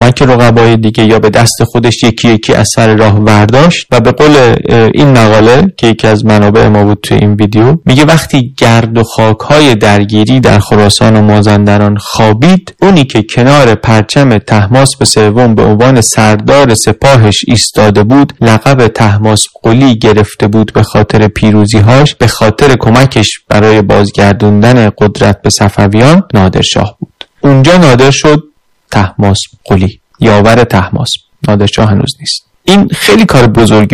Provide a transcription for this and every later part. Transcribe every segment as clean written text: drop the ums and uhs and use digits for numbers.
کمک رقبای دیگه یا به دست خودش یکی یکی از سر راه برداشت. و به قول این مقاله که یکی از منابع ما بود تو این ویدیو، میگه وقتی گرد و خاک‌های درگیری در خراسان و مازندران خوابید، اونی که کنار پرچم طهماسپ سوم به عنوان سردار سپاهش ایستاده بود لقب طهماسپ قلی گرفته بود به خاطر پیروزی‌هاش، به خاطر کمکش برای بازگردوندن قدرت به صفویان نادرشاه بود. اونجا نادر شد طهماسپ قلی، یاور طهماسپ. نادرشاه هنوز نیست. این خیلی کار بزرگی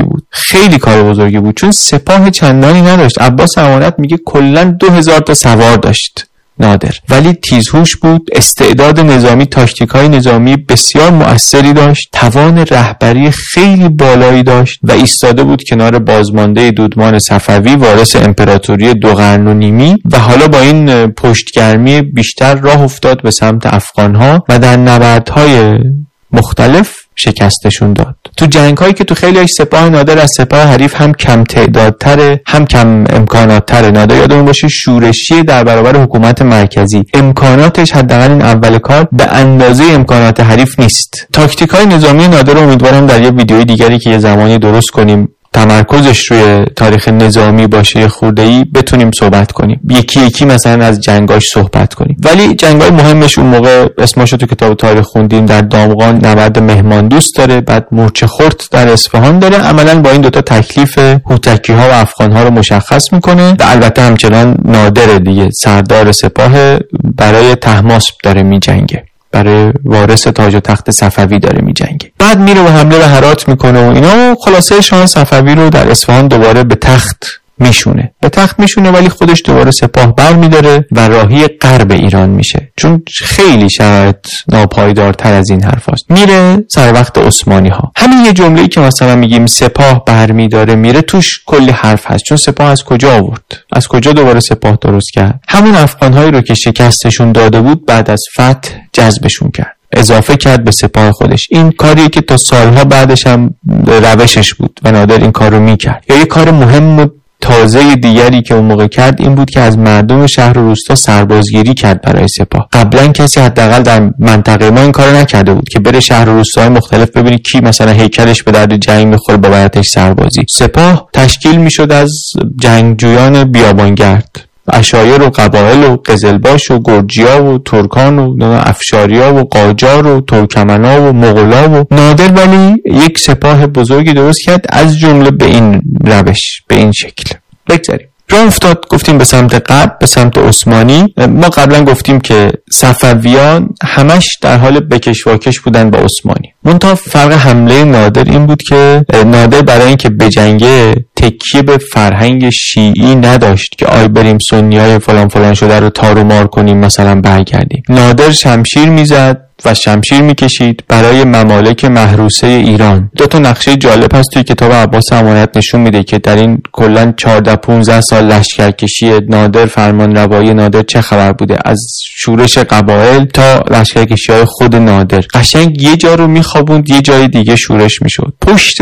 بود، چون سپاه چندانی نداشت. عباس امانت میگه کلاً 2000 تا سوار داشت نادر، ولی تیزهوش بود، استعداد نظامی، تاکتیک‌های نظامی بسیار مؤثری داشت، توان رهبری خیلی بالایی داشت و ایستاده بود کنار بازمانده دودمان صفوی، وارث امپراتوری 2 قرن و نیمی، و حالا با این پشتگرمی بیشتر راه افتاد به سمت افغان‌ها و در نبردهای مختلف شکستشون داد. تو جنگ‌هایی که تو خیلی از سپاه نادر از سپاه حریف هم کم تعدادتره هم کم امکانات‌تره. نادر یادمون باشه شورشی در برابر حکومت مرکزی، امکاناتش حداقل این اول کار به اندازه امکانات حریف نیست. تاکتیک‌های نظامی نادر رو امیدوارم در یه ویدیوی دیگری که یه زمانی درست کنیم تمرکزش روی تاریخ نظامی باشه خورده‌ای بتونیم صحبت کنیم، یکی یکی مثلا از جنگاش صحبت کنیم. ولی جنگای مهمش اون موقع اسمشو تو کتاب تاریخ خوندیم، در دامغان نبرد مهماندوست داره، بعد مورچه خورد در اصفهان داره. عملاً با این دوتا تکلیف هوتکی‌ها و افغان‌ها رو مشخص میکنه و البته همچنان نادر دیگه سردار سپاه برای طهماسپ داره میجنگه، برای وارث تاج و تخت صفوی داره میجنگه. بعد میره و حمله به هرات میکنه و اینا. خلاصه شاه صفوی رو در اصفهان دوباره به تخت میشونه ولی خودش دوباره سپاه برمیداره و راهی غرب ایران میشه، چون خیلی شرایط ناپایدارتر از این حرفاست. میره سر وقت عثمانی ها. همین یه جمله‌ای که مثلا میگیم سپاه برمیداره میره، توش کلی حرف هست. چون سپاه از کجا آورد؟ از کجا دوباره سپاه درست کرد؟ همون افغان‌هایی رو که شکستشون داده بود بعد از فتح جذبشون کرد، اضافه کرد به سپاه خودش. این کاریه که تا سالها بعدش هم روشش بود و نادر این کارو میکرد. یا یه کار مهم و تازه دیگری که اون موقع کرد این بود که از مردم شهر و روستا سربازگیری کرد برای سپاه. قبلا کسی حداقل در منطقه ما این کارو نکرده بود که بره شهر و روستاهای مختلف ببینی کی مثلا هیکلش به درد جنگ میخوره با براتش سربازی. سپاه تشکیل میشد از جنگجویان بیابانگرد، عشایر و قبایل و قزلباش و گرجیا و ترکان و افشاریا و قاجار و ترکمنا و مغولا و نادر ولی یک سپاه بزرگی درست کرد از جمله به این روش، به این شکل. بگذاریم راه افتاد، گفتیم به سمت غرب، به سمت عثمانی. ما قبلا گفتیم که صفویان همش در حال بکش واکش بودن با عثمانی. منتها فرق حمله نادر این بود که نادر برای اینکه بجنگه تکیه به فرهنگ شیعی نداشت که آی بریم سنیای فلان فلان شده رو تار و مار کنیم مثلا برگردیم. نادر شمشیر میزد و شمشیر میکشید برای ممالک محروسه ایران. 2 نقشه جالب هست توی کتاب عباس امانت نشون میده که در این کلاً 14-15 سال لشکرکشی نادر، فرمانروایی نادر چه خبر بوده، از شورش قبایل تا لشکرکشی‌های خود نادر. قشنگ یه جا رو میخوابوند یه جای دیگه شورش میشد، پشت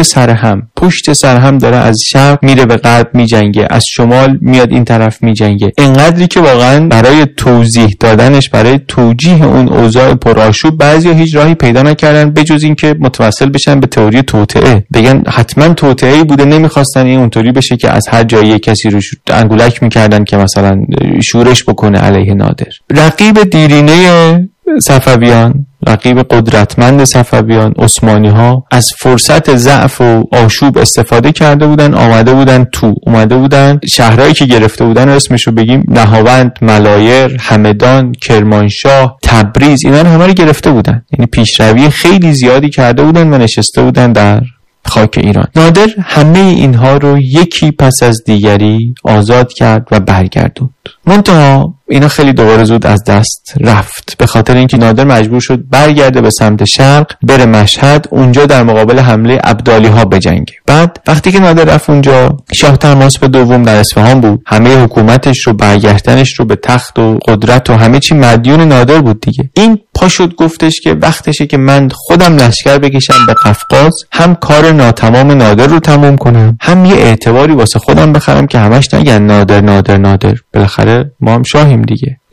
سر هم داره از شرق میره به غرب میجنگه، از شمال میاد این طرف میجنگه. اینقدری که واقعاً برای توضیح دادنش، برای توجیه اون اوضاع پرآشوب بعضیا هیچ راهی پیدا نکردن بجز این که متوسل بشن به تئوری توطئه، بگن حتما توطئه‌ای بوده، نمیخواستن این اونطوری بشه که از هر جایی کسی رو انگولک میکردن که مثلا شورش بکنه علیه نادر. رقیب دیرینه صفویان، رقیب قدرتمند صفویان، عثمانی ها از فرصت ضعف و آشوب استفاده کرده بودن، اومده بودن شهرهایی که گرفته بودن اسمشو بگیم نهاوند، ملایر، همدان، کرمانشاه، تبریز، اینا رو همه رو گرفته بودن. یعنی پیشروی خیلی زیادی کرده بودن و نشسته بودن در خاک ایران. نادر همه اینها رو یکی پس از دیگری آزاد کرد و برگردوند. منتها اینا خیلی دوباره زود از دست رفت، به خاطر اینکه نادر مجبور شد برگرده به سمت شرق، بره مشهد، اونجا در مقابل حمله ابدالی ها بجنگه. بعد وقتی که نادر رفت اونجا، شاه طهماسپ دوم در اصفهان بود، همه حکومتش رو، برگشتنش رو به تخت و قدرت و همه چی مدیون نادر بود دیگه. این پا شد گفتش که وقتشه که من خودم لشکر بکشم به قفقاز، هم کار ناتمام نادر رو تموم کنم، هم یه اعتباری واسه خودم بخرم که همش نگن نادر. بالاخره ما هم شاهیم دیگه.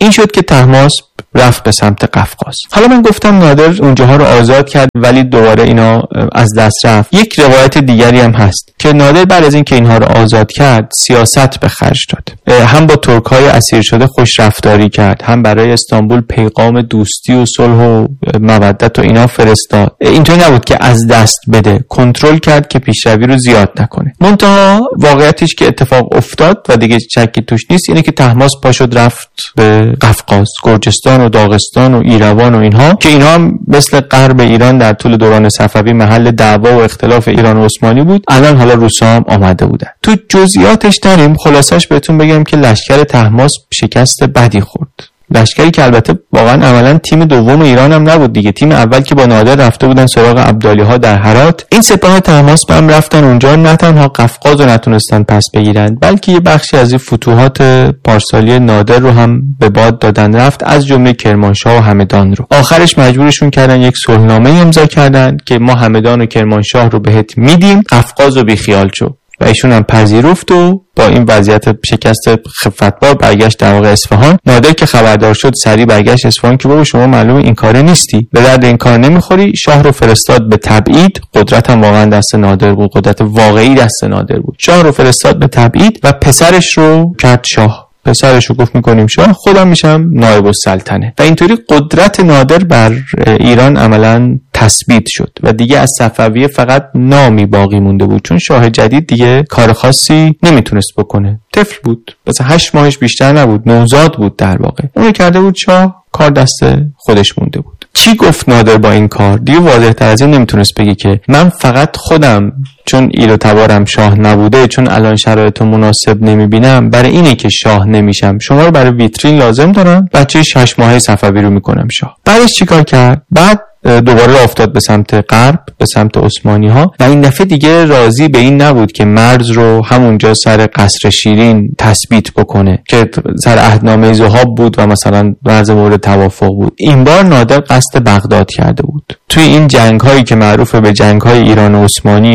این شد که طهماسب رفت به سمت قفقاز. حالا من گفتم نادر اونجاها رو آزاد کرد ولی دوباره اینا از دست رفت. یک روایت دیگری هم هست که نادر بعد از اینکه اینها رو آزاد کرد سیاست به خرج داد. هم با ترک‌های اسیر شده خوش رفتاری کرد، هم برای استانبول پیغام دوستی و صلح و مودت و اینا فرستاد. اینطوری نبود که از دست بده، کنترل کرد که پیشروی رو زیاد نکنه. منتها واقعیتش که اتفاق افتاد و دیگه شکی توش نیست اینه که طهماسب پاشد رفت به قفقاز، گرجستان و داغستان و ایروان و اینها که اینها هم مثل غرب ایران در طول دوران صفوی محل دعوا و اختلاف ایران و عثمانی بود. الان حالا روسا هم آمده بودن. تو جزئیاتش نریم، خلاصش بهتون بگم که لشکر طهماسب شکست بدی خورد. لشکری که البته واقعا عملا تیم دوم ایران هم نبود دیگه. تیم اول که با نادر رفته بودن سراغ عبدالی ها در هرات، این سپاه طهماسب هم رفتن اونجا، نه تنها قفقاز رو نتونستن پس بگیرن بلکه یه بخشی از این فتوحات پارسالی نادر رو هم به باد دادن رفت، از جمله کرمانشاه و همدان رو. آخرش مجبورشون کردن یک صلحنامه امضا کردن که ما همدان و کرمانشاه رو بهت میدیم، قفقاز رو بیخیال شو. و ایشون هم پذیرفت و با این وضعیت شکست خفتبار برگشت در واقع اصفهان. نادر که خبردار شد سریع برگشت اصفهان که بابا شما معلومه این کاره نیستی، به درد این کار نمیخوری. شاه رو فرستاد به تبعید. قدرت هم واقعا دست نادر بود، قدرت واقعی دست نادر بود. شاه رو فرستاد به تبعید و پسرش رو کرد شاه. پسرش رو گفت میکنیم شاه، خودم میشم نایب السلطنه. و اینطوری قدرت نادر بر ایران عملا تثبیت شد و دیگه از صفویه فقط نامی باقی مونده بود، چون شاه جدید دیگه کار خاصی نمیتونست بکنه. طفل بود، مثلا 8 ماهش بیشتر نبود، نوزاد بود در واقع. اونو کرده بود شاه، کار دست خودش مونده بود. چی گفت نادر با این کار؟ دیگه واضح تر از این نمیتونست بگی که من فقط خودم چون ایل و تبارم شاه نبوده، چون الان شرایط مناسب نمیبینم، برای اینه که شاه نمیشم، شما رو برای ویترین لازم دارم، بچه 6 ماهه صفوی رو میکنم شاه. بعدش چیکار کرد؟ بعد دوباره افتاد به سمت غرب، به سمت عثمانی ها و این دفعه دیگه راضی به این نبود که مرز رو همونجا سر قصر شیرین تثبیت بکنه که سر عهدنامه ذهاب بود و مثلا مرز مورد توافق بود. این بار نادر قصد بغداد کرده بود. توی این جنگ هایی که معروفه به جنگ های ایران و عثمانی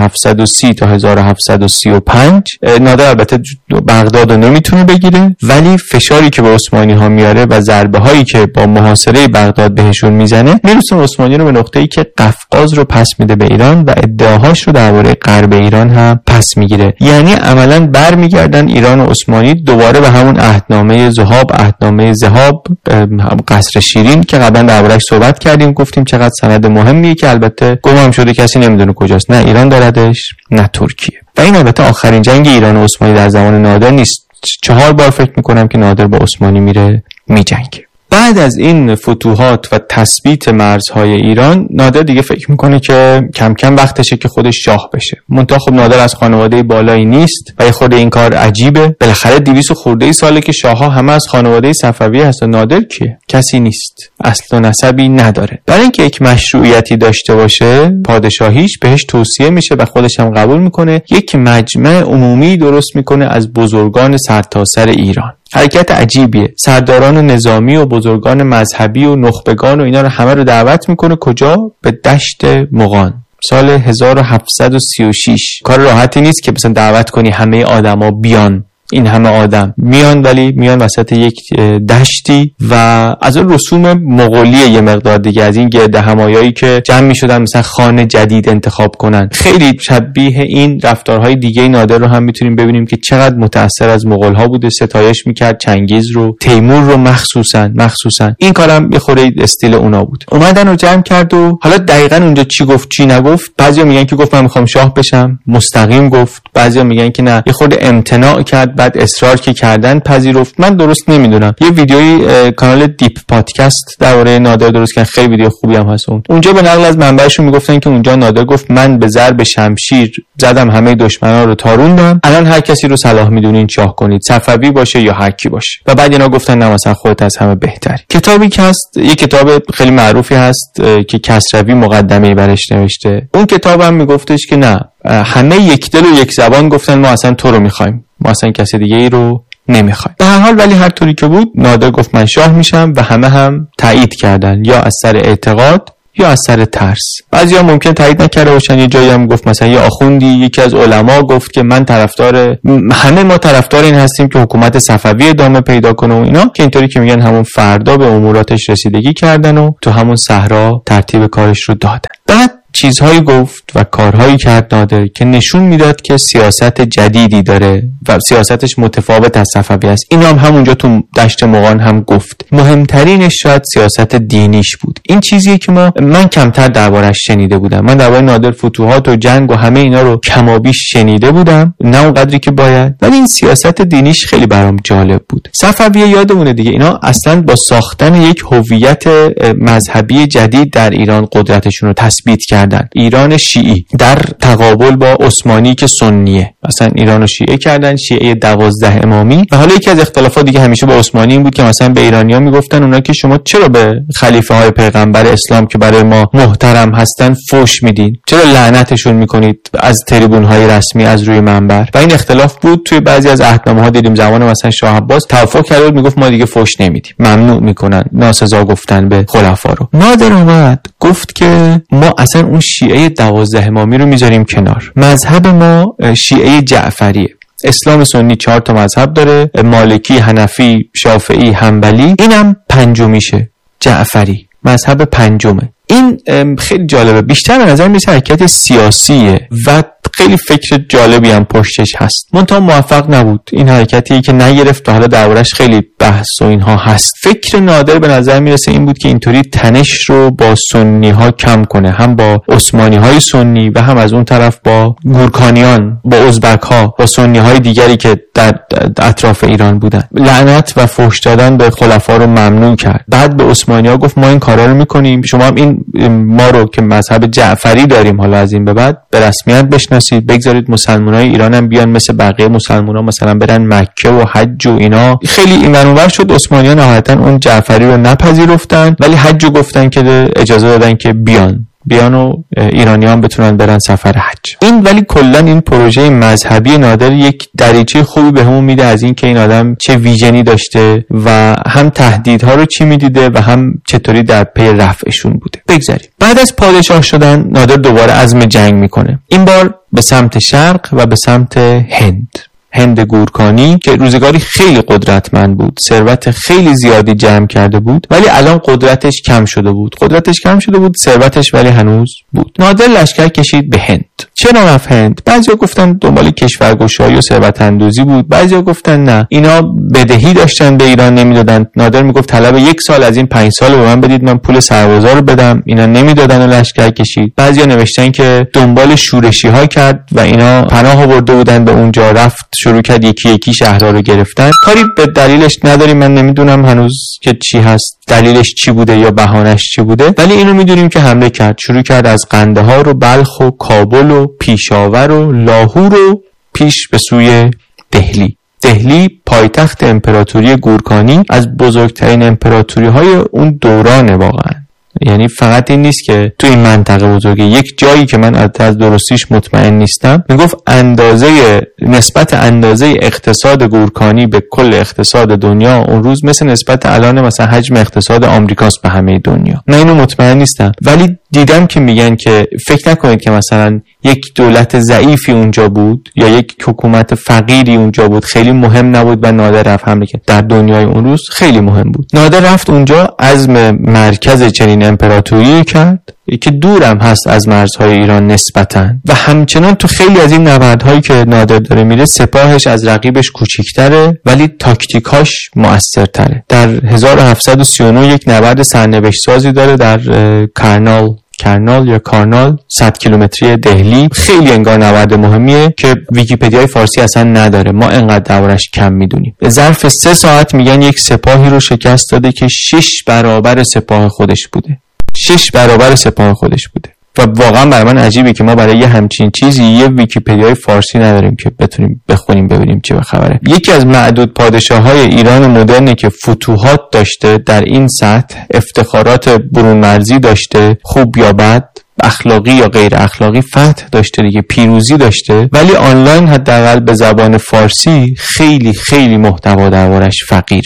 1730 تا 1735 نادر البته بغداد رو نمیتونه بگیره، ولی فشاری که به عثمانی ها میاره و ضربه هایی که با محاصره بغداد بهشون میزنه میرسونه عثمانی رو به نقطه‌ای که قفقاز رو پس میده به ایران و ادعاهاش رو درباره غرب ایران هم پس میگیره. یعنی عملاً برمیگردن ایران و عثمانی دوباره به همون عهدنامه ذهاب، عهدنامه ذهاب، قصر شیرین که قبلا درباره‌اش صحبت کردیم، گفتیم چقدر سند مهمیه که البته گم شده، کسی نمیدونه کجاست، نه ایران داردش نه ترکیه. و این البته آخرین جنگ ایران و عثمانی در زمان نادر نیست. 4 بار فکر میکنم که نادر با عثمانی میره میجنگه. بعد از این فتوحات و تثبیت مرزهای ایران، نادر دیگه فکر میکنه که کم کم وقتشه که خودش شاه بشه. منتها خب نادر از خانواده بالایی نیست و خود این کار عجیبه. بالاخره 200 خورده ساله که شاه‌ها همه از خانواده صفوی هست. نادر کیه؟ کسی نیست، اصل و نسبی نداره. برای اینکه یک مشروعیتی داشته باشه پادشاهیش بهش توصیه میشه و خودش هم قبول میکنه، یک مجمع عمومی درست میکنه از بزرگان سرتاسر ایران. حرکت عجیبیه. سرداران نظامی و بزرگان مذهبی و نخبگان و اینا رو همه رو دعوت میکنه. کجا؟ به دشت مغان. سال 1736. کار راحتی نیست که مثلا دعوت کنی همه آدما بیان. این همه آدم میان، ولی میان وسط یک دشتی و از اون رسوم مغولیه یه مقدار دیگه، از این گرد همایایی که جمع میشدن مثلا خانه جدید انتخاب کنن. خیلی شبیه این رفتارهای دیگه نادر رو هم میتونیم ببینیم که چقدر متأثر از مغول‌ها بوده. ستایش میکرد چنگیز رو، تیمور رو مخصوصا این کارم یه خورده استیل اونا بود. اومدن رو جمع کرد و حالا دقیقاً اونجا چی گفت چی نگفت، بعضیا میگن که گفت من میخوام شاه بشم، مستقیم گفت. بعضیا میگن که نه، یه خورده امتناع کرد، بعد اصرار که کردن پذیرفت. من درست نمیدونم. یه ویدیوی کانال دیپ پادکست درباره نادر درست کردن، خیلی ویدیو خوبی هم هست. اونجا به نقل از منبعشون میگفتن که اونجا نادر گفت من به ضرب شمشیر زدم همه دشمنا رو تاروندم، الان هر کسی رو صلاح میدونین شاه کنید، صفوی باشه یا هر کی باشه. و بعد اینا گفتن نه مثلا خودت از همه بهتری. کتابی که هست، یه کتاب خیلی معروفی هست که کسروی مقدمه برش نوشته. اون کتابم میگفتش که نه، همه یک دل و یک زبان گفتن ما اصلا تو رو میخوایم، ما اصلا کسی دیگه ای رو نمیخوایم. به هر حال ولی هر طوری که بود نادر گفت من شاه میشم و همه هم تایید کردن، یا از سر اعتقاد یا از سر ترس. بعضیا ممکن تایید نکرده باشن، یه جایی هم گفت مثلا یه آخوندی، یکی از علما گفت که من همه ما طرفدار این هستیم که حکومت صفوی ادامه پیدا کنه و اینا، که اینطوری که میگن همون فردا به اموراتش رسیدگی کردن و تو همون صحرا ترتیب کارش رو دادن. بعد چیزهایی گفت و کارهایی کرد نادر که نشون میداد که سیاست جدیدی داره و سیاستش متفاوت از صفوی است. این هم همونجا تو دشت مغان هم گفت. مهمترینش شاید سیاست دینیش بود. این چیزیه که من کمتر دربارش شنیده بودم. من درباره نادر فتوحات و جنگ و همه اینا رو کم و بیش شنیده بودم، نه اونقدری که باید، ولی این سیاست دینیش خیلی برام جالب بود. صفوی یادمونه دیگه، اینا اصلا با ساختن یک هویت مذهبی جدید در ایران قدرتشون رو تثبیت کردن. ایران شیعی در تقابل با عثمانی که سنیه. مثلا ایران رو شیعه کردن، شیعه 12 امامی. و حالا یکی از اختلافات دیگه همیشه با عثمانی این بود که مثلا به ایرانی‌ها میگفتن اونا که شما چرا به خلیفه های پیغمبر اسلام که برای ما محترم هستن فحش میدین؟ چرا لعنتشون میکنید از تریبون های رسمی از روی منبر؟ و این اختلاف بود. توی بعضی از عهدنامه ها دیدیم زمان مثلا شاه عباس توافق کرده بود، میگفت ما دیگه فحش نمیدیم، ممنوع میکنن ناسزا گفتن به خلفا رو. نادر اومد گفت که ما اصلا اون شیعه 12 امامی رو میذاریم کنار. مذهب ما شیعه جعفریه. اسلام سنی 4 تا مذهب داره، مالکی، حنفی، شافعی، حنبلی، اینم پنجمیشه، جعفری، مذهب پنجمه. این خیلی جالبه. بیشتر به نظر میاد حرکت سیاسیه و خیلی فکر جالبی هم پشتش هست. منتها موفق نبود. این حرکتی که نگرفت و حالا دربارش خیلی بحث و اینها هست. فکر نادر به نظر میرسه این بود که اینطوری تنش رو با سنی ها کم کنه، هم با عثمانی های سنی و هم از اون طرف با گورکانیان، با ازبک ها، با سنی های دیگری که در اطراف ایران بودن. لعنت و فحش دادن به خلفا رو ممنوع کرد. بعد به عثمانی ها گفت ما این کارا رو میکنیم، شما هم این ما رو که مذهب جعفری داریم حالا از این به بعد به رسمیت بشناسید، بگذارید مسلمانای ایران هم بیان مثل بقیه مسلمان‌ها مثلا برن مکه و حج و اینا. خیلی اینور شد. عثمانی‌ها نهایتاً اون جعفری رو نپذیرفتن ولی حج رو گفتن که اجازه دادن که بیان و ایرانیان بتونن برن سفر حج. این ولی کلا این پروژه مذهبی نادر یک دریچه خوبی بهمون میده از این که این آدم چه ویژنی داشته و هم تهدیدها رو چی میدیده و هم چطوری در پی رفعشون بوده. بگذاریم. بعد از پادشاه شدن نادر دوباره عزم جنگ میکنه. این بار به سمت شرق و به سمت هند گورکانی که روزگاری خیلی قدرتمند بود، ثروت خیلی زیادی جمع کرده بود، ولی الان قدرتش کم شده بود، ثروتش ولی هنوز بود. نادر لشکر کشید به هند. چرا رفت هند؟ بعضیا گفتن دنبال کشورگشایی و ثروت اندوزی بود، بعضیا گفتن نه اینا بدهی داشتن به ایران نمیدادن. نادر میگفت طلب 1 سال از این 5 سال به من بدید، من پول سربازا رو بدم. اینا نمیدادن و لشکر کشید. بعضیا نوشتن که دنبال شورشی ها کرد و اینا پناه برده بودن به اونجا، رفت شروع کرد یکی یکی شهرها رو گرفتن. کاری به دلیلش نداریم، من نمیدونم هنوز که چی هست، دلیلش چی بوده یا بهانه‌اش چی بوده، ولی اینو میدونیم که حمله کرد. شروع کرد از قندهار و بلخ و کابل و پیشاور و لاهور و پیش به سوی دهلی پایتخت امپراتوری گورکانی از بزرگترین امپراتوری های اون دورانه واقعا. یعنی فقط این نیست که تو این منطقه بزرگه، یک جایی که من از درستیش مطمئن نیستم میگفت نسبت اندازه اقتصاد گورکانی به کل اقتصاد دنیا اون روز مثل نسبت الان مثلا حجم اقتصاد آمریکاست به همه دنیا. من اینو مطمئن نیستم ولی دیدم که میگن که فکر نکنید که مثلا یک دولت ضعیفی اونجا بود یا یک حکومت فقیری اونجا بود خیلی مهم نبود و نادر رفت حمله کرد. در دنیای اون روز خیلی مهم بود. نادر رفت اونجا، عزم مرکز چنین امپراتوری کرد که دورم هست از مرزهای ایران نسبتاً و همچنان تو خیلی از این نبردهایی که نادر داره میره سپاهش از رقیبش کوچیک‌تره ولی تاکتیکاش مؤثرتره. در 1739 یک نبرد سرنوشت سازی داره در کارنال 100 کیلومتری دهلی. خیلی انگار نبرد مهمیه که ویکی‌پدیای فارسی اصلا نداره، ما انقدر دربارش کم میدونیم. به ظرف 3 ساعت میگن یک سپاهی رو شکست داده که 6 برابر سپاه خودش بوده. و واقعا برای من عجیبه که ما برای یه همچین چیزی یه ویکی‌پدیای فارسی نداریم که بتونیم بخونیم ببینیم چه خبره. یکی از معدود پادشاه‌های ایران مدرنی که فتوحات داشته در این سطح، افتخارات برون مرزی داشته، خوب یا بد، اخلاقی یا غیر اخلاقی، فتح داشته دیگه، پیروزی داشته، ولی آنلاین حداقل به زبان فارسی خیلی خیلی محتوا دربارش فقیره.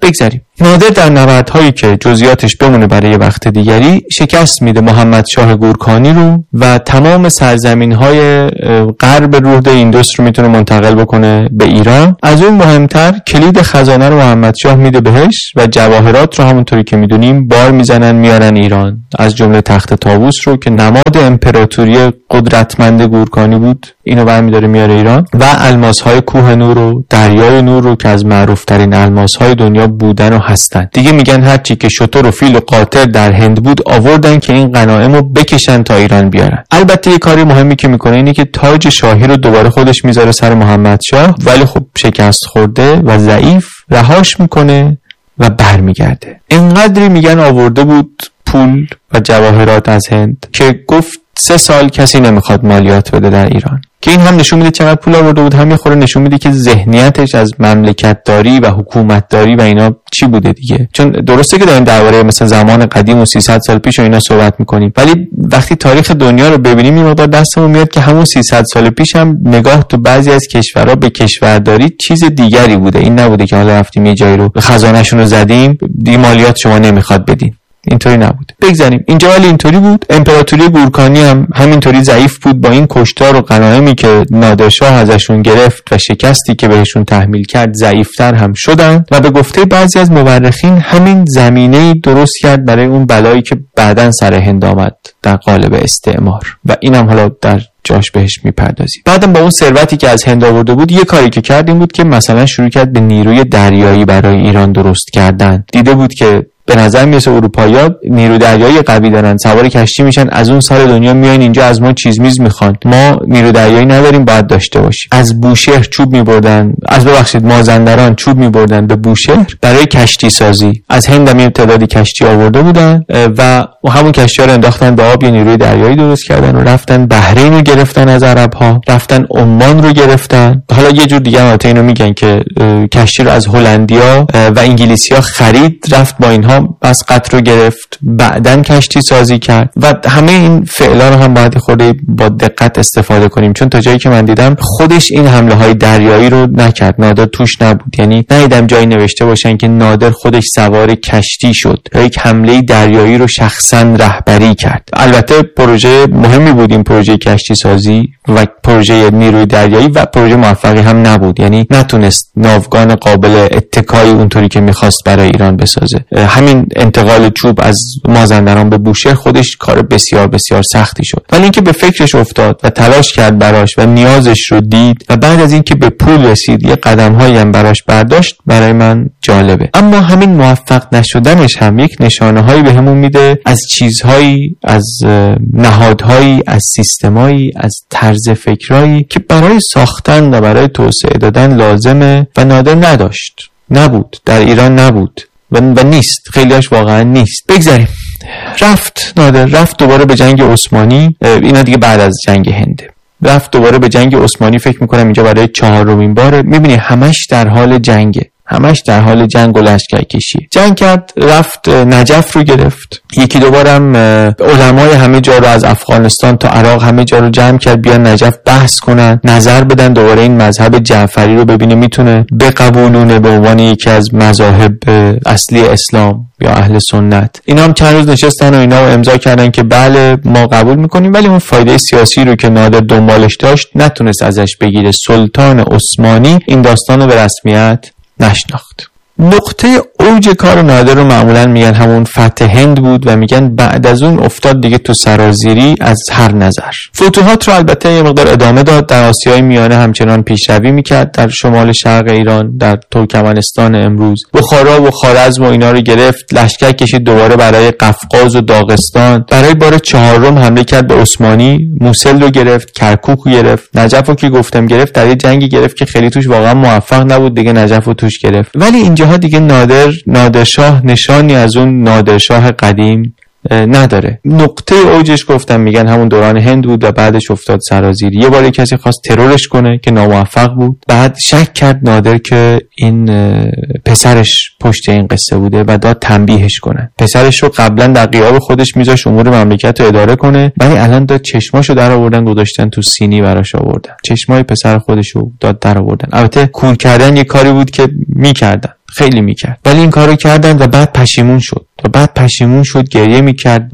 بگذاریم. نادر در نبردهایی که جزئیاتش بمونه برای وقت دیگری شکست میده محمد شاه گورکانی رو و تمام سرزمین‌های غرب رود ایندوس رو میتونه منتقل بکنه به ایران. از اون مهمتر کلید خزانه رو محمد شاه میده بهش و جواهرات رو همونطوری که میدونیم بار میزنن میارن ایران، از جمله تخت طاووس رو که نماد امپراتوری قدرتمند گورکانی بود اینو برمی‌داره میاره ایران و الماس‌های کوه نور و دریای نور رو که از معروف‌ترین الماس‌های دنیا بودن و هستن. دیگه میگن هر چی که شتر و فیل و قاطر در هند بود آوردن که این غنایم رو بکشن تا ایران بیارن. البته یه کاری مهمی که میکنه اینه که تاج شاهی رو دوباره خودش میذاره سر محمد شاه، ولی خب شکست خورده و ضعیف رهاش میکنه و برمیگرده. اینقدری میگن آورده بود پول و جواهرات از هند که گفت 3 سال کسی نمیخواد مالیات بده در ایران، که این هم نشون میده چقدر پول آورده بود، هم یه خورده نشون میده که ذهنیتش از مملکت داری و حکومت داری و اینا چی بوده دیگه. چون درسته که داریم درباره مثلا زمان قدیم و 300 سال پیش و اینا صحبت میکنیم، ولی وقتی تاریخ دنیا رو ببینیم این مقدار دستمون میاد که همون 300 سال پیش هم نگاه تو بعضی از کشورها به کشورداری چیز دیگری بوده. این نبوده که حالا رفتیم یه جایی رو خزانه‌شون رو زدیم دی مالیات شما نمیخواد بدین، اینطوری نبود. بگذاریم اینجا ولی اینطوری بود. امپراتوری گورکانی هم همینطوری ضعیف بود. با این کشتار و غنایمی که نادرشاه ازشون گرفت و شکستی که بهشون تحمیل کرد ضعیفتر هم شدن و به گفته بعضی از مورخین همین زمینه درست کرد برای اون بلایی که بعداً سر هند آمد در قالب استعمار و اینم حالا در جاش بهش میپردازیم. بعدم با اون ثروتی که از هند آورده بود یه کاری که کرد این بود که مثلا شروع کرد به نیروی دریایی برای ایران درست کردن. دیده بود که به نظر میرسه اروپایی‌ها نیرو دریایی قوی دارن، سوار کشتی میشن از اون سر دنیا میایین اینجا از ما چیز میز میخوان، ما نیرو دریایی نداریم باید داشته باشیم. از بوشهر چوب میبردن، مازندران چوب میبردن به بوشهر برای کشتی سازی. از هند هم تعدادی کشتی آورده بودن و همون کشتی‌ها رو انداختن به آب، یه نیروی دریایی درست کردن و رفتن بحرین رو گرفتن از عرب‌ها، رفتن عمان رو گرفتن. حالا یه جور دیگه البته اینو میگن که کشتی رو از هلندیا و انگلیسی‌ها خرید، رفت با اینها مسقط رو گرفت، بعدن کشتی سازی کرد و همه این فعلا رو هم باید خورده با دقت استفاده کنیم، چون تا جایی که من دیدم خودش این حمله های دریایی رو نکرد، نادر توش نبود. یعنی ندیدم جایی نوشته باشن که نادر خودش سوار کشتی شد یا یک حمله دریایی رو شخصا رهبری کرد. البته پروژه مهمی بود این پروژه کشتی سازی و پروژه نیروی دریایی و پروژه موفقی هم نبود، یعنی نتونست ناوگان قابل اتکایی اونطوری که می‌خواست برای ایران بسازه. همین انتقال چوب از مازندران به بوشهر خودش کار بسیار بسیار سختی شد، ولی اینکه به فکرش افتاد و تلاش کرد براش و نیازش رو دید و بعد از اینکه به پول رسید یه قدم‌هایی هم براش برداشت برای من جالبه. اما همین موفق نشدنش هم یک نشانه‌هایی بهمون میده از چیزهایی، از نهادهایی، از سیستمایی، از طرز فکرایی که برای ساختن و برای توسعه دادن لازمه و نادر نداشت، نبود، در ایران نبود و نیست، خیلیاش واقعا نیست. بگذاریم. نادر رفت دوباره به جنگ عثمانی، اینا دیگه بعد از جنگ هنده. رفت دوباره به جنگ عثمانی، فکر میکنم اینجا برای 4مین باره. میبینی همش در حال جنگه، همش در حال جنگ و لشکرکشی. جنگ کرد، رفت نجف رو گرفت. یکی دوبارم علمای همه جا رو از افغانستان تا عراق همه جا رو جمع کرد بیان نجف بحث کنن، نظر بدن دوباره این مذهب جعفری رو ببینه میتونه بقبولونه به عنوان یکی از مذاهب اصلی اسلام یا اهل سنت. اینا هم چند روز نشستن و اینا رو امضا کردن که بله ما قبول میکنیم، ولی اون فایده سیاسی رو که نادر دنبالش داشت نتونست ازش بگیره. سلطان عثمانی این داستان رو به رسمیت نشناخت. نقطه اوج کار نادر رو معمولا میگن همون فتح هند بود و میگن بعد از اون افتاد دیگه تو سرازیری از هر نظر. فتوحات رو البته یه مقدار ادامه داد، در آسیای میانه همچنان پیشروی میکرد، در شمال شرق ایران، در ترکمنستان امروز، بخارا و خوارزم و اینا رو گرفت، لشکر کشید دوباره برای قفقاز و داغستان. برای بار 4 حمله کرد به عثمانی، موصل رو گرفت، کرکوک رو گرفت، نجف رو که گفتم گرفت، در یه جنگی گرفت که خیلی توش واقعا موفق نبود دیگه، نجف رو توش گرفت. ولی اینجاها دیگه نادرشاه نشانی از اون نادرشاه قدیم نداره. نقطه اوجش گفتم میگن همون دوران هند بود و بعدش افتاد سرازیری. یه بار کسی خواست ترورش کنه که ناموفق بود، بعد شک کرد نادر که این پسرش پشت این قصه بوده و داد تنبیهش کنه. پسرش رو قبلا در غیاب خودش میذاش امور مملکت رو اداره کنه، ولی الان داد چشماشو در آوردن گذاشتن تو سینی براش آوردن، چشمای پسر خودشو داد در آوردن. البته کور کردن یه کاری بود که میکردن، خیلی میکرد، ولی این کارو کردن و بعد پشیمون شد گریه میکرد،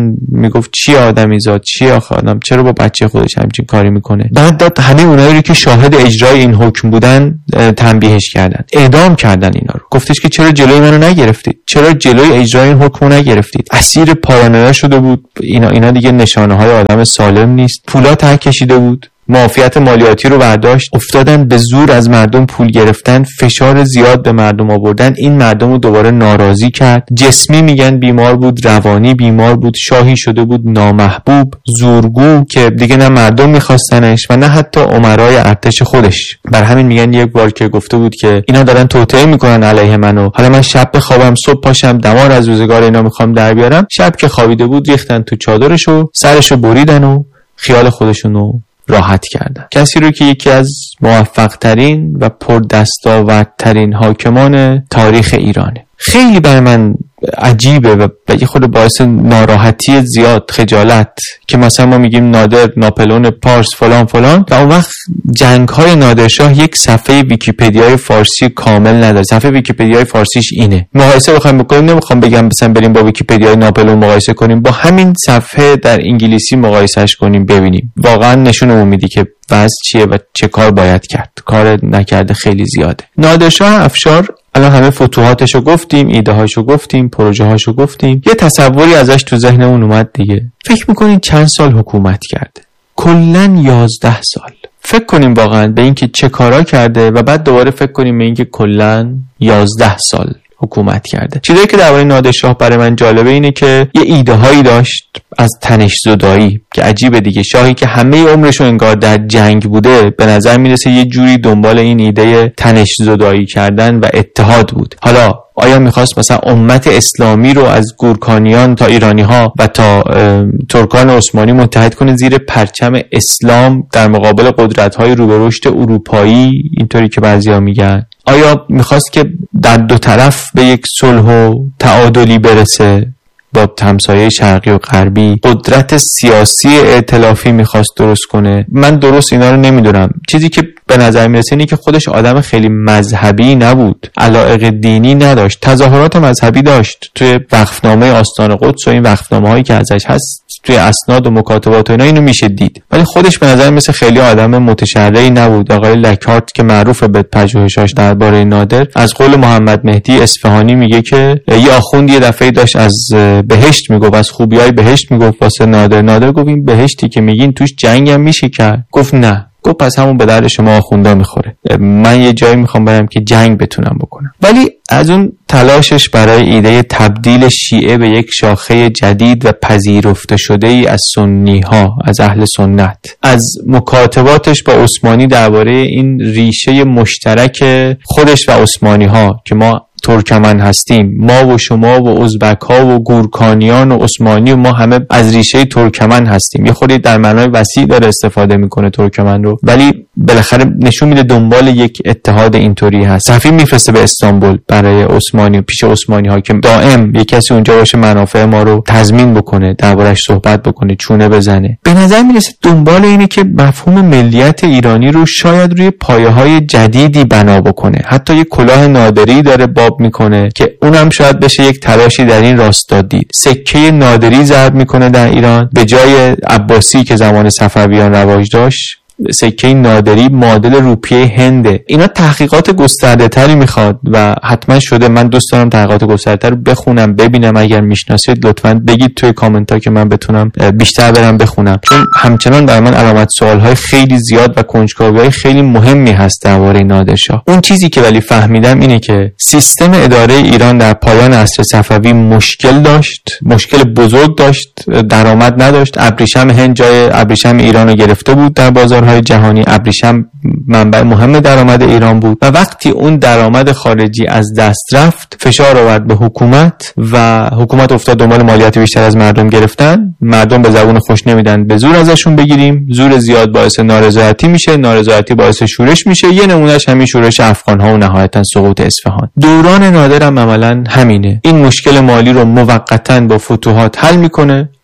میگفت چی آدمی زاد، چی آخه آدم چرا با بچه خودش همچین کاری میکنه. بعد داد همه اونایی رو که شاهد اجرای این حکم بودن تنبیهش کردن، اعدام کردن اینا رو. گفتش که چرا جلوی منو نگرفتید، چرا جلوی اجرای این حکم رو نگرفتید. اسیر پارانویا شده بود. اینا دیگه نشانه های آدم سالم نیست. پولا ته کشیده بود، معافیت مالیاتی رو برداشت، افتادن به زور از مردم پول گرفتن، فشار زیاد به مردم آوردن، این مردم رو دوباره ناراضی کرد. جسمی میگن بیمار بود، روانی بیمار بود، شاهی شده بود، نامحبوب، زورگو که دیگه نه مردم میخواستنش و نه حتی امرای ارتش خودش. بر همین میگن یک بار که گفته بود که اینا دارن توطئه میکنن علیه منو، حالا من شب بخوابم صبح پاشم دمار از روزگار اینا میخوام در بیارم. شب که خوابیده بود ریختن تو چادرشو، سرشو بریدن و خیال خودشونو راحت کردن. کسی رو که یکی از موفق ترین و پردستاوردترین حاکمان تاریخ ایرانه. خیلی برای من عجیبه و یه خود باعث ناراحتی زیاد، خجالت، که مثلا ما میگیم نادر، ناپلئون پارس، فلان فلان، و اون وقت جنگ‌های نادرشاه یک صفحه ویکی‌پدیای فارسی کامل نداره. صفحه ویکی‌پدیای فارسیش اینه. مقایسه بخوایم بکنیم، نمیخوام بگم مثلا بریم با ویکی‌پدیای ناپلئون مقایسه کنیم، با همین صفحه در انگلیسی مقایسهش کنیم ببینیم. واقعا نشونمون میده که وضع چیه و چه کار باید کرد. کار نکرده خیلی زیاده. نادرشاه افشار الان همه فتوحاتشو گفتیم، ایده‌هاشو گفتیم، پروژه‌هاشو گفتیم. یه تصوری ازش تو ذهنمون اومد دیگه. فکر می‌کنین چند سال حکومت کرده؟ کلاً 11 سال. فکر کنیم واقعاً به اینکه چه کارا کرده و بعد دوباره فکر کنیم به اینکه کلاً 11 سال حکومت کرده. چیزی که درباره نادرشاه برای من جالبه اینه که یه ایده هایی داشت از تنش زدایی که عجیبه دیگه. شاهی که همه عمرشو انگار در جنگ بوده، به نظر میرسه یه جوری دنبال این ایده تنش زدایی کردن و اتحاد بود. حالا آیا میخواست مثلا امت اسلامی رو از گورکانیان تا ایرانی ها و تا ترکان عثمانی متحد کنه زیر پرچم اسلام در مقابل قدرت های رو به رشد اروپایی، اینطوری که بعضیا میگن؟ آیا میخواست که در دو طرف به یک صلح و تعادلی برسه با همسایه شرقی و غربی؟ قدرت سیاسی ائتلافی میخواست درست کنه؟ من درست اینا رو نمیدونم. چیزی که به نظر میرسه اینه که خودش آدم خیلی مذهبی نبود، علایق دینی نداشت، تظاهرات مذهبی داشت توی وقفنامه آستان قدس و این وقفنامه هایی که ازش هست توی اسناد و مکاتبات و اینا، اینو میشه دید. ولی خودش به نظر میرسه خیلی آدم متشرعی نبود. آقای لکارت که معروفه به پژوهشاش درباره نادر، از قول محمد مهدی اصفهانی میگه که یه آخوند یه دفعه داشت از بهشت میگفت، از خوبیای بهشت میگفت واسه نادر. نادر گفت این بهشتی که میگین توش جنگ هم میشه کرد؟ گفت نه. گفت پس همون به درد شما آخوندا میخوره، من یه جایی میخوام برم که جنگ بتونم بکنم. ولی از اون تلاشش برای ایده تبدیل شیعه به یک شاخه جدید و پذیرفته شده ای از سنی ها، از اهل سنت، از مکاتباتش با عثمانی درباره این ریشه مشترک خودش و عثمانی ها که ما ترکمن هستیم، ما و شما و ازبک ها و گورکانیان و عثمانی و ما همه از ریشه ترکمن هستیم. یه خودی در معنای وسیع داره استفاده میکنه ترکمن رو، ولی بالاخره نشون میده دنبال یک اتحاد اینطوری هست. سفیر میفرسته به استانبول برای عثمانی، پیش عثمانی ها که دائم یک کسی اونجا باشه منافع ما رو تضمین بکنه، دربارش صحبت بکنه، چونه بزنه. به نظر میرسه دنبال اینه که مفهوم ملیت ایرانی رو شاید روی پایه‌های جدیدی بنا بکنه. حتی یک کلاه نادری داره میکنه که اونم شاید بشه یک تلاشی در این راستا دید. سکه نادری ضرب میکنه در ایران، به جای عباسی که زمان صفویان رواج داشت، سکه نادری معادل روپیه هنده. اینا تحقیقات گسترده تری میخواد و حتما شده. من دوست دارم تحقیقات گسترده تر رو بخونم ببینم. اگر میشناسید لطفاً بگید توی کامنت ها که من بتونم بیشتر برم بخونم، چون همچنان برای من علامت سوال های خیلی زیاد و کنجکاوی های خیلی مهمی هست درباره نادرشاه. اون چیزی که ولی فهمیدم اینه که سیستم اداره ایران در پایان عصر صفوی مشکل داشت، مشکل بزرگ داشت، درآمد نداشت. ابریشم هند جای ابریشم ایران رو گرفته بود در بازار جهانی. ابریشم منبع مهم درآمد ایران بود و وقتی اون درآمد خارجی از دست رفت، فشار آورد به حکومت و حکومت افتاد دنبال مالیات بیشتر از مردم گرفتن. مردم به زبون خوش نمیدن، به زور ازشون بگیریم. زور زیاد باعث نارضایتی میشه، نارضایتی باعث شورش میشه. یه نمونهش همین شورش افغان‌ها و نهایتا سقوط اصفهان. دوران نادر هم عملاً همینه. این مشکل مالی رو موقتاً با فتوحات حل میکنه،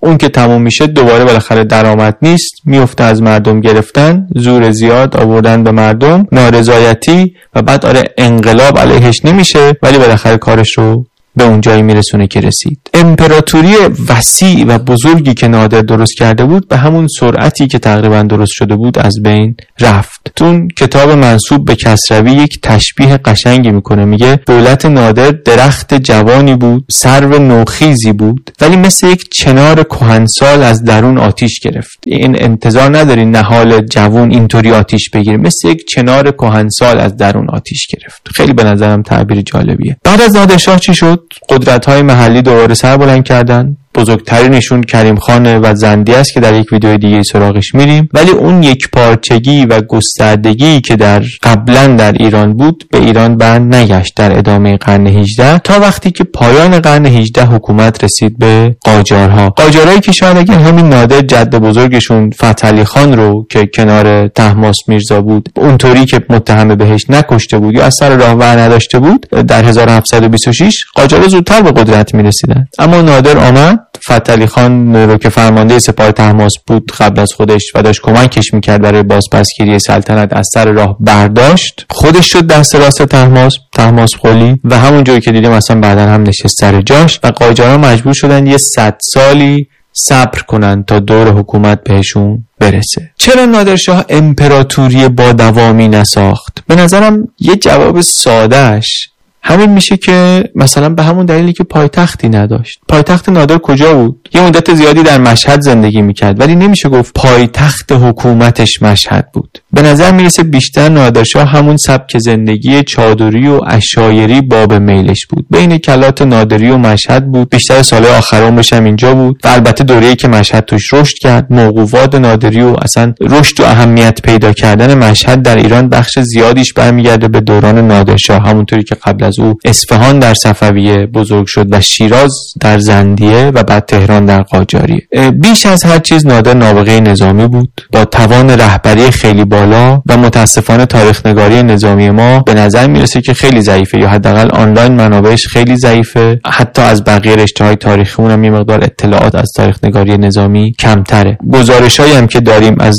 اون که تموم میشه دوباره بالاخره درآمد نیست، میفته از مردم گرفتن، زور زیاد آوردن به مردم، نارضایتی و بعد انقلاب علیهش نمیشه ولی بالاخره کارش رو به اون جایی میرسونه که رسید. امپراتوری وسیع و بزرگی که نادر درست کرده بود به همون سرعتی که تقریبا درست شده بود از بین رفت. تو کتاب منسوب به کسروی یک تشبیه قشنگی میکنه، میگه دولت نادر درخت جوانی بود، سرو نوخیزی بود، ولی مثل یک چنار کهنسال از درون آتیش گرفت. این انتظار نداری نهال جوان اینطوری آتیش بگیره، مثل یک چنار کهنسال از درون آتیش گرفت. خیلی به نظرم تعبیر جالبیه. بعد از نادرشاه چی شد؟ قدرت‌های محلی دوباره سر بلند کردن. بزرگترینشون کریم خان و زندی است که در یک ویدیو دیگه سراغش میریم، ولی اون یک پارچگی و گستردگی که در قبلا در ایران بود به ایران بر نگشت در ادامه قرن 18 تا وقتی که پایان قرن 18 حکومت رسید به قاجارها. قاجارهایی که شاید اگر همین نادر جد بزرگشون فتحعلی خان رو که کنار طهماسب میرزا بود اونطوری که متهم بهش نکشته بود یا از سر راه ور نداشته بود، در 1726 قاجارها زودتر به قدرت میرسیدن. اما نادر آمد، فتحعلی خان رو که فرمانده سپاه طهماسب بود قبل از خودش و داشت کمکش میکرد برای بازپسگیری سلطنت، از سر راه برداشت، خودش شد دست راست طهماسب قلی و همونجوری که دیدیم اصلا بعداً هم نشست سر جاش و قاجارها مجبور شدن یه 100 سالی صبر کنن تا دور حکومت بهشون برسه. چرا نادرشاه امپراتوری با دوامی نساخت؟ به نظرم یه جواب سادهش همین میشه که مثلا به همون دلیلی که پایتختی نداشت. پایتخت نادر کجا بود؟ یه مدت زیادی در مشهد زندگی میکرد ولی نمیشه گفت پایتخت حکومتش مشهد بود. به نظر میرسه بیشتر نادرشاه همون سبک زندگی چادری و عشایری باب میلش بود. بین کلات نادری و مشهد بود. بیشتر سال آخر عمرش هم اینجا بود و البته دوره‌ای که مشهد توش رشد کرد، موقوفات نادری و اصلا رشد و اهمیت پیدا کردن مشهد در ایران بخش زیادیش برمیگرده به دوران نادرشاه، همونطوری که قبل از او اصفهان در صفویه بزرگ شد و شیراز در زندیه و بعد تهران در قاجاریه. بیش از هر چیز نادر نابغه نظامی بود با توان رهبری خیلی بالا و متاسفانه تاریخ نگاری نظامی ما به نظر میرسه که خیلی ضعیفه یا حداقل آنلاین منابعش خیلی ضعیفه. حتی از بقیه رشته‌های تاریخیمون هم یه مقدار اطلاعات از تاریخ نگاری نظامی کمتره. گزارشایی هم که داریم از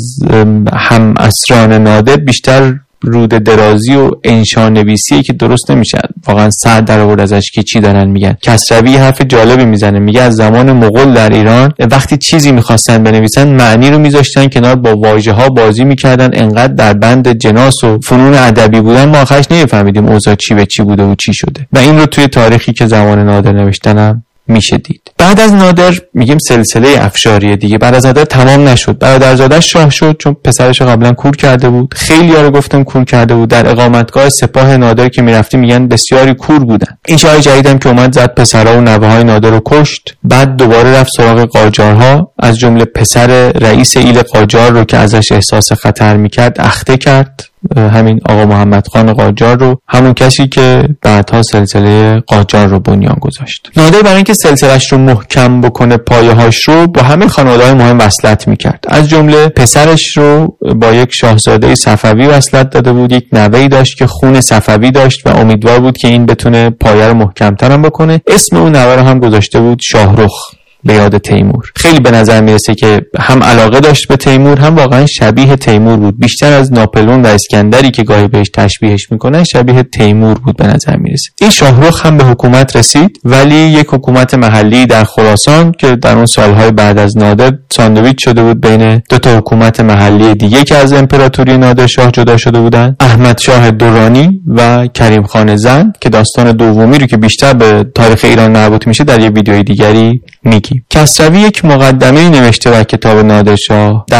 هم عصران نادر بیشتر رود درازی و انشا نویسیه که درست نمیشه واقعا سر در آورد ازش که چی دارن میگن. کسروی حرف جالبی میزنه، میگه از زمان مغول در ایران وقتی چیزی میخواستن بنویسن معنی رو میذاشتن کنار، با واژه ها بازی میکردن، انقدر در بند جناس و فنون ادبی بودن ما آخرش نمیفهمیدیم اوضاع چی به چی بوده و چی شده و این رو توی تاریخی که زمان نادر نوشتنم میشه دید. بعد از نادر میگیم سلسله افشاریه دیگه. بعد از نادر تمام نشد، برادرزاده شاه شد چون پسرش قبلا کور کرده بود. خیلی‌ها رو گفتم کور کرده بود. در اقامتگاه سپاه نادر که میرفتی میگن بسیاری کور بودن. این شاه جدیدم که اومد زد پسرها و نوه‌های نادر رو کشت. بعد دوباره رفت سراغ قاجارها، از جمله پسر رئیس ایل قاجار رو که ازش احساس خطر میکرد اخته کرد، همین آقا محمد خان قاجار رو، همون کسی که بعدها سلسله قاجار رو بنیان گذاشت. نادر برای اینکه سلسله‌اش رو محکم بکنه پایه‌هاش رو با همه خانواده‌های مهم وصلت میکرد. از جمله پسرش رو با یک شاهزاده صفوی وصلت داده بود، یک نوه‌ای داشت که خون صفوی داشت و امیدوار بود که این بتونه پایه رو محکم‌تر هم بکنه. اسم اون نوه رو هم گذاشته بود شاهرخ به یاد تیمور. خیلی به نظر میرسه که هم علاقه داشت به تیمور، هم واقعا شبیه تیمور بود. بیشتر از ناپلئون و اسکندری که گاهی بهش تشبیهش میکنن شبیه تیمور بود به نظر میرسه. این شاهرخ هم به حکومت رسید ولی یک حکومت محلی در خراسان که در اون سالهای بعد از نادر ساندویچ شده بود بین دو تا حکومت محلی دیگه که از امپراتوری نادرشاه جدا شده بودن، احمد شاه درانی و کریم خان زند، که داستان دومی رو که بیشتر به تاریخ ایران مربوط میشه در یه ویدیوی دیگری میگیم. کسروی یک مقدمه نوشته بر کتاب نادرشاه در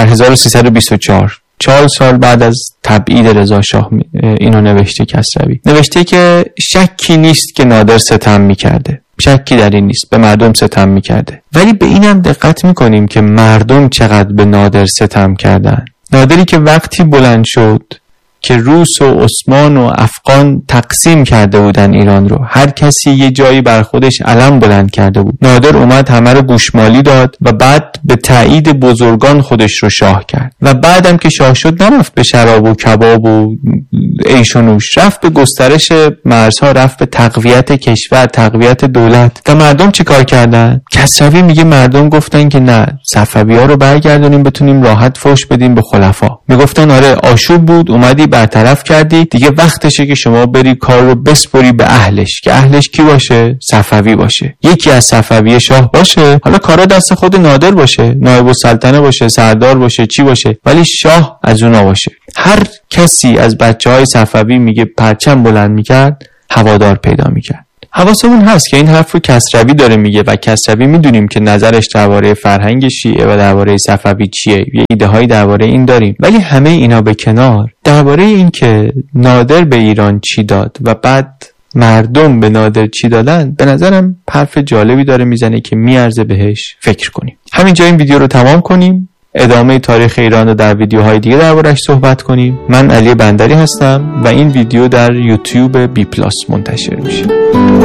1324، 4 سال بعد از تبعید رضا شاه اینو نوشته. کسروی نوشته که شکی نیست که نادر ستم میکرده، شکی در این نیست، به مردم ستم میکرده، ولی به اینم دقت میکنیم که مردم چقدر به نادر ستم کردن. نادری که وقتی بلند شد که روس و عثمان و افغان تقسیم کرده بودن ایران رو. هر کسی یه جایی بر خودش علم بلند کرده بود. نادر اومد همه رو گوشمالی داد و بعد به تایید بزرگان خودش رو شاه کرد و بعدم که شاه شد نرفت به شراب و کباب و عیش و نوش، رفت به گسترش مرزها، رفت به تقویت کشور، تقویت دولت. و مردم چه کار کردن؟ کسروی میگه مردم گفتن که نه، صفوی‌ها رو برگردونیم بتونیم راحت فوش بدیم به خلفا. میگفتن آره آشوب بود، اومدی برطرف کردی، دیگه وقتشه که شما بری کار رو بسپری به اهلش. که اهلش کی باشه؟ صفوی باشه، یکی از صفوی شاه باشه، حالا کارا دست خود نادر باشه، نایب السلطنه باشه، سردار باشه، چی باشه، ولی شاه از اون باشه. هر کسی از بچهای صفوی میگه پرچم بلند میکرد، هوادار پیدا میکرد. حواسمون هست که این حرف رو کسروی داره میگه و کسروی میدونیم که نظرش درباره فرهنگ شیعه و درباره صفوی چیه، یه ایده هایی درباره این داریم. ولی همه اینا به کنار، درباره این که نادر به ایران چی داد و بعد مردم به نادر چی دادن، به نظرم حرف جالبی داره میزنه که میارزه بهش فکر کنیم. همینجا این ویدیو رو تمام کنیم، ادامه تاریخ ایران رو در ویدیوهای دیگه دربارش صحبت کنیم. من علی بندری هستم و این ویدیو در یوتیوب بی پلاس منتشر میشه.